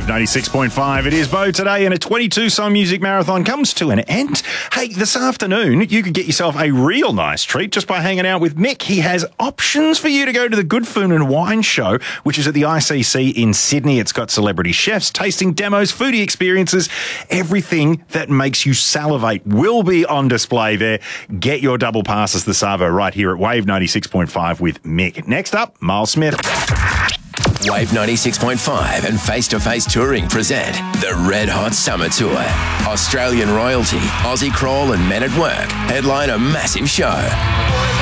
96.5. It is Bo today, and a 22-song music marathon comes to an end. Hey, this afternoon, you could get yourself a real nice treat just by hanging out with Mick. He has options for you to go to the Good Food and Wine Show, which is at the ICC in Sydney. It's got celebrity chefs, tasting demos, foodie experiences. Everything that makes you salivate will be on display there. Get your double passes this Savo right here at Wave 96.5 with Mick. Next up, Miles Smith. Wave 96.5 and Face to Face Touring present the Red Hot Summer Tour. Australian royalty, Aussie Crawl and Men at Work headline a massive show.